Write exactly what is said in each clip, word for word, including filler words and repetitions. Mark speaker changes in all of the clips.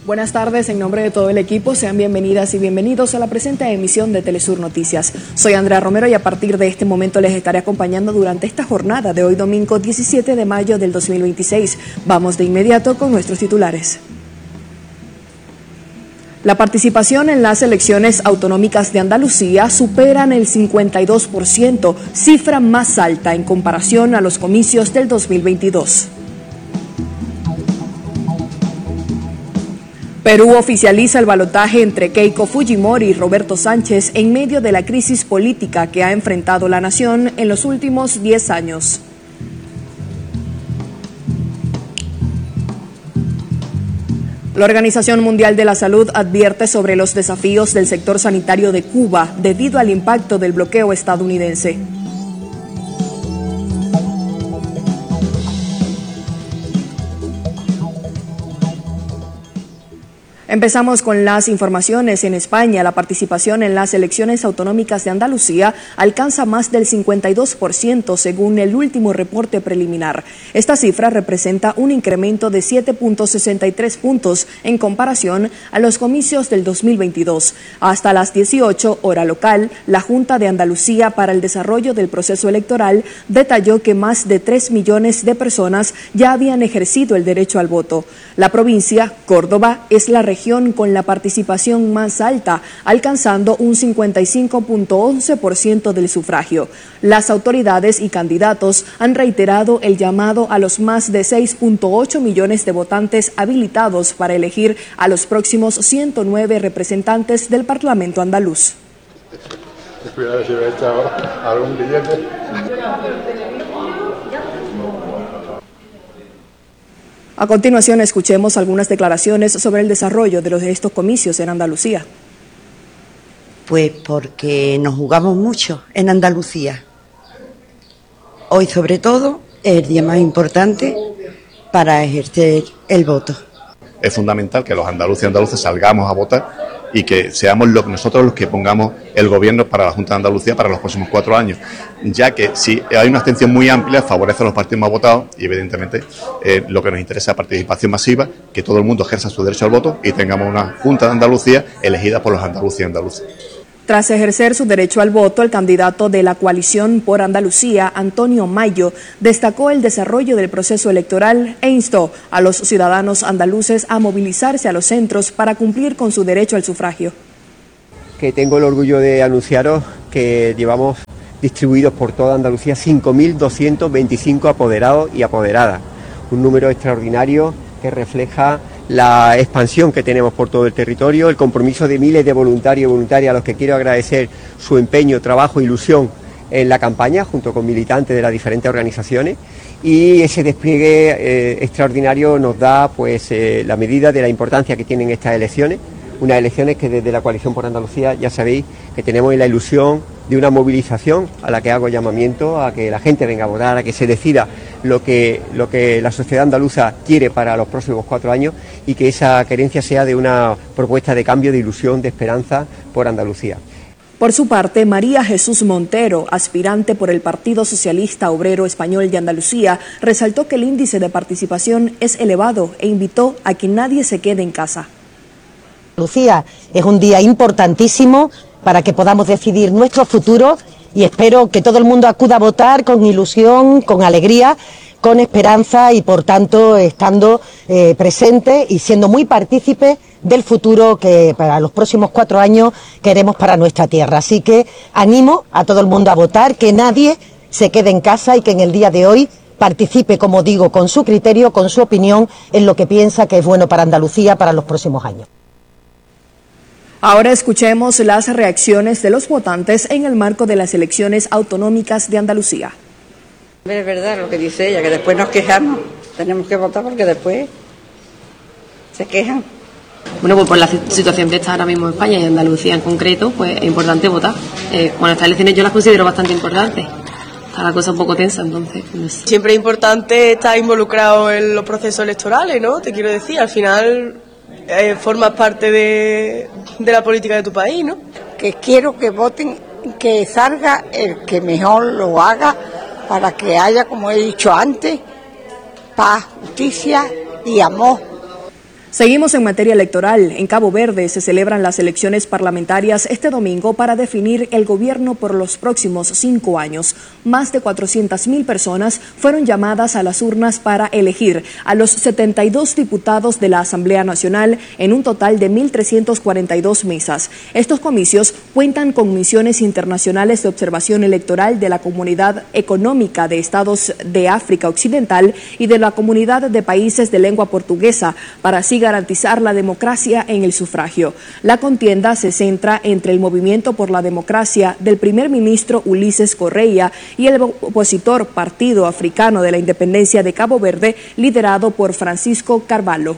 Speaker 1: Buenas tardes, en nombre de todo el equipo, sean bienvenidas y bienvenidos a la presente emisión de Telesur Noticias. Soy Andrea Romero y a partir de este momento les estaré acompañando durante esta jornada de hoy domingo diecisiete de mayo del dos mil veintiséis. Vamos de inmediato con nuestros titulares. La participación en las elecciones autonómicas de Andalucía superan el cincuenta y dos por ciento, cifra más alta en comparación a los comicios del dos mil veintidós. Perú oficializa el balotaje entre Keiko Fujimori y Roberto Sánchez en medio de la crisis política que ha enfrentado la nación en los últimos diez años. La Organización Mundial de la Salud advierte sobre los desafíos del sector sanitario de Cuba debido al impacto del bloqueo estadounidense. Empezamos con las informaciones. En España, la participación en las elecciones autonómicas de Andalucía alcanza más del cincuenta y dos por ciento según el último reporte preliminar. Esta cifra representa un incremento de siete punto sesenta y tres puntos en comparación a los comicios del dos mil veintidós. Hasta las dieciocho hora local, la Junta de Andalucía para el Desarrollo del Proceso Electoral detalló que más de tres millones de personas ya habían ejercido el derecho al voto. La provincia, Córdoba, es la región con la participación más alta, alcanzando un cincuenta y cinco punto once por ciento del sufragio. Las autoridades y candidatos han reiterado el llamado a los más de seis punto ocho millones de votantes habilitados para elegir a los próximos ciento nueve representantes del Parlamento andaluz.
Speaker 2: Cuidado si me he echado algún billete.
Speaker 1: A continuación, escuchemos algunas declaraciones sobre el desarrollo de, los, de estos comicios en Andalucía.
Speaker 3: Pues porque nos jugamos mucho en Andalucía. Hoy, sobre todo, es el día más importante para ejercer el voto.
Speaker 4: Es fundamental que los andaluces y andaluces salgamos a votar y que seamos los, nosotros los que pongamos el gobierno para la Junta de Andalucía para los próximos cuatro años, ya que si hay una abstención muy amplia favorece a los partidos más votados y evidentemente eh, lo que nos interesa es participación masiva, que todo el mundo ejerza su derecho al voto y tengamos una Junta de Andalucía elegida por los andaluces y andaluces.
Speaker 1: Tras ejercer su derecho al voto, el candidato de la coalición por Andalucía, Antonio Mayo, destacó el desarrollo del proceso electoral e instó a los ciudadanos andaluces a movilizarse a los centros para cumplir con su derecho al sufragio.
Speaker 5: Que tengo el orgullo de anunciaros que llevamos distribuidos por toda Andalucía cinco mil doscientos veinticinco apoderados y apoderadas, un número extraordinario que refleja la expansión que tenemos por todo el territorio, el compromiso de miles de voluntarios y voluntarias a los que quiero agradecer su empeño, trabajo e ilusión en la campaña, junto con militantes de las diferentes organizaciones, y ese despliegue eh, extraordinario nos da pues eh, la medida de la importancia que tienen estas elecciones, unas elecciones que desde la Coalición por Andalucía ya sabéis que tenemos la ilusión de una movilización a la que hago llamamiento a que la gente venga a votar, a que se decida lo que, lo que la sociedad andaluza quiere para los próximos cuatro años y que esa querencia sea de una propuesta de cambio, de ilusión, de esperanza por Andalucía.
Speaker 1: Por su parte, María Jesús Montero, aspirante por el Partido Socialista Obrero Español de Andalucía, resaltó que el índice de participación es elevado e invitó a que nadie se quede en casa.
Speaker 6: Andalucía es un día importantísimo para que podamos decidir nuestro futuro y espero que todo el mundo acuda a votar con ilusión, con alegría, con esperanza y por tanto estando eh, presente y siendo muy partícipe del futuro que para los próximos cuatro años queremos para nuestra tierra. Así que animo a todo el mundo a votar, que nadie se quede en casa y que en el día de hoy participe, como digo, con su criterio, con su opinión en lo que piensa que es bueno para Andalucía para los próximos años.
Speaker 1: Ahora escuchemos las reacciones de los votantes en el marco de las elecciones autonómicas de Andalucía.
Speaker 7: Es verdad lo que dice ella, que después nos quejamos, tenemos que votar porque después se quejan.
Speaker 8: Bueno, pues por la situación que está ahora mismo en España y Andalucía en concreto, pues es importante votar. Eh, bueno, estas elecciones yo las considero bastante importantes. Está la cosa un poco tensa, entonces. No sé.
Speaker 9: Siempre es importante estar involucrado en los procesos electorales, ¿no? Te quiero decir, al final eh, formas parte de, de la política de tu país, ¿no?
Speaker 10: Que quiero que voten, que salga el que mejor lo haga para que haya, como he dicho antes, paz, justicia y amor.
Speaker 1: Seguimos en materia electoral. En Cabo Verde se celebran las elecciones parlamentarias este domingo para definir el gobierno por los próximos cinco años. Más de cuatrocientas mil personas fueron llamadas a las urnas para elegir a los setenta y dos diputados de la Asamblea Nacional en un total de mil trescientas cuarenta y dos mesas. Estos comicios cuentan con misiones internacionales de observación electoral de la Comunidad Económica de Estados de África Occidental y de la Comunidad de Países de Lengua Portuguesa para así garantizar la democracia en el sufragio. La contienda se centra entre el Movimiento por la Democracia del primer ministro Ulises Correa y el opositor Partido Africano de la Independencia de Cabo Verde, liderado por Francisco Carvalho.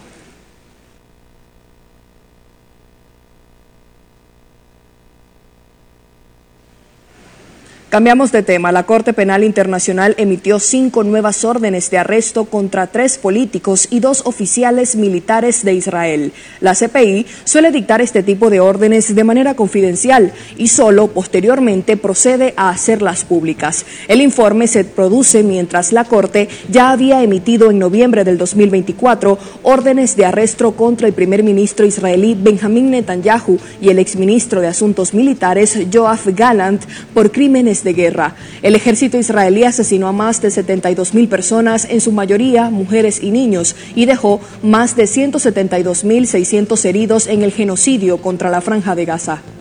Speaker 1: Cambiamos de tema. La Corte Penal Internacional emitió cinco nuevas órdenes de arresto contra tres políticos y dos oficiales militares de Israel. La C P I suele dictar este tipo de órdenes de manera confidencial y solo posteriormente procede a hacerlas públicas. El informe se produce mientras la Corte ya había emitido en noviembre del dos mil veinticuatro órdenes de arresto contra el primer ministro israelí Benjamín Netanyahu y el exministro de Asuntos Militares Yoav Gallant por crímenes de guerra. El ejército israelí asesinó a más de setenta y dos mil personas, en su mayoría mujeres y niños, y dejó más de ciento setenta y dos mil seiscientos heridos en el genocidio contra la Franja de Gaza.